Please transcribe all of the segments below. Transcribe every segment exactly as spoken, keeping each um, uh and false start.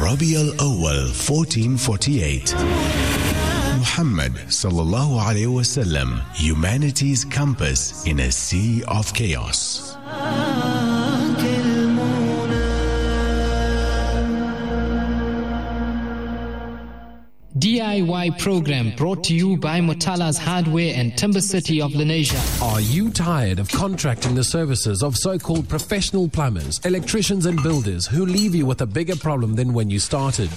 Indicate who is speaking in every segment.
Speaker 1: Rabi al-Awwal fourteen forty-eight. Muhammad sallallahu alayhi wasallam, humanity's compass in a sea of chaos.
Speaker 2: D I Y program brought to you by Motala's Hardware and Timber City of Lenasia.
Speaker 3: Are you tired of contracting the services of so-called professional plumbers, electricians and builders who leave you with a bigger problem than when you started?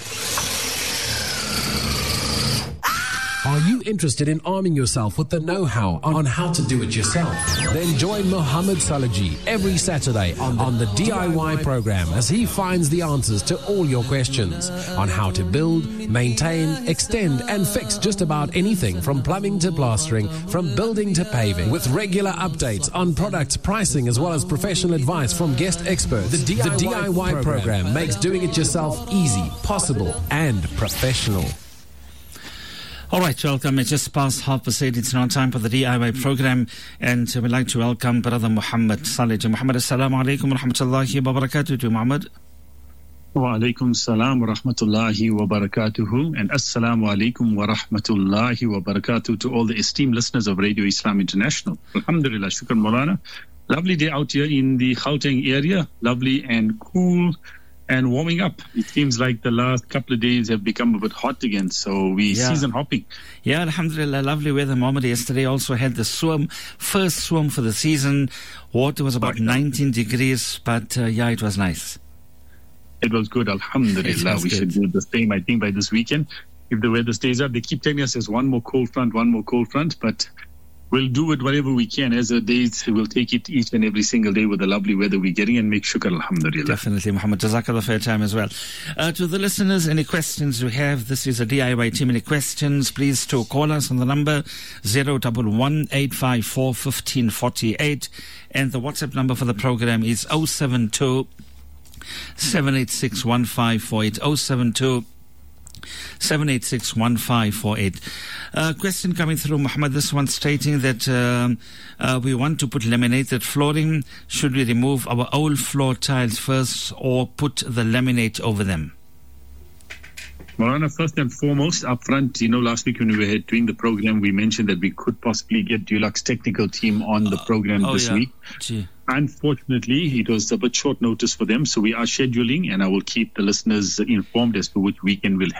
Speaker 3: Are you interested in arming yourself with the know-how on how to do it yourself? Then join Mohammed Salaji every Saturday on the, on the D I Y program as he finds the answers to all your questions on how to build, maintain, extend and fix just about anything from plumbing to plastering, from building to paving, with regular updates on products, pricing as well as professional advice from guest experts. The D I Y, the D I Y program, program makes doing it yourself easy, possible and professional.
Speaker 4: All right, welcome. It's just past half past eight. It's now time for the D I Y program, and we'd like to welcome Brother Muhammad Salih. Muhammad, assalamu alaikum wa rahmatullahi wa barakatuh to Muhammad.
Speaker 5: Wa alaikum salam wa rahmatullahi wa barakatuhu, and assalamu alaikum wa rahmatullahi wa barakatuh to all the esteemed listeners of Radio Islam International. Alhamdulillah, shukran Maulana. Lovely day out here in the Gauteng area, lovely and cool. And warming up. It seems like the last couple of days have become a bit hot again, so we yeah. season hopping.
Speaker 4: Yeah, alhamdulillah, lovely weather. Muhammad yesterday also had the swim, first swim for the season. Water was about nineteen degrees, but uh, yeah, it was nice.
Speaker 5: It was good, alhamdulillah. Was we good. Should do the same, I think, by this weekend. If the weather stays up, they keep telling us there's one more cold front, one more cold front, but we'll do it whatever we can. As the days, we'll take it each and every single day with the lovely weather we're getting and make shukr, alhamdulillah.
Speaker 4: Definitely, Muhammad. Jazakallah for your time as well. Uh, to the listeners, any questions you have, this is a D I Y team. Any questions, please to call us on the number zero one one eight five four one five four eight. And the WhatsApp number for the program is zero seven two seven eight six one five four eight. zero seven two seven eight six one five four eight. Uh, question coming through, Muhammad, this one stating that uh, uh, we want to put laminated flooring. Should we remove our old floor tiles first or put the laminate over them?
Speaker 5: Marana, first and foremost, up front, you know, last week when we were doing the program, we mentioned that we could possibly get Dulux technical team on the program uh, oh, this
Speaker 4: yeah.
Speaker 5: week.
Speaker 4: Gee.
Speaker 5: Unfortunately, it was a bit short notice for them, so we are scheduling, and I will keep the listeners informed as to which weekend we'll